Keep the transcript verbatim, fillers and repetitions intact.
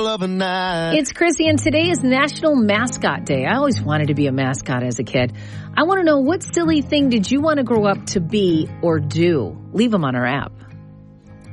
of a night. It's Chrissy, and today is National Mascot Day. I always wanted to be a mascot as a kid. I want to know, what silly thing did you want to grow up to be or do? Leave them on our app.